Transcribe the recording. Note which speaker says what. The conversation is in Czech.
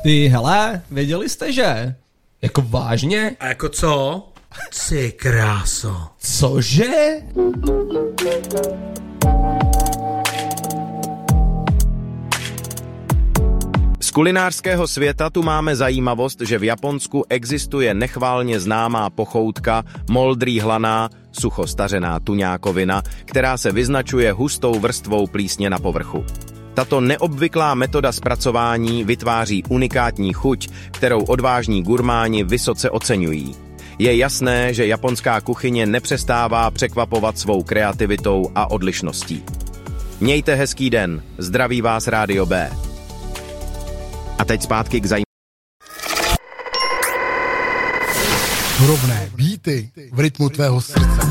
Speaker 1: Ty hele, věděli jste, že?
Speaker 2: Jako vážně?
Speaker 3: A jako co? Ty kráso.
Speaker 2: Cože?
Speaker 4: Z kulinářského světa tu máme zajímavost, že v Japonsku existuje nechválně známá pochoutka moldrý hlaná, suchostařená tuňákovina, která se vyznačuje hustou vrstvou plísně na povrchu. Tato neobvyklá metoda zpracování vytváří unikátní chuť, kterou odvážní gurmáni vysoce oceňují. Je jasné, že japonská kuchyně nepřestává překvapovat svou kreativitou a odlišností. Mějte hezký den, zdraví vás Rádio B. A teď zpátky k
Speaker 5: Rovné beaty v rytmu tvého srdce.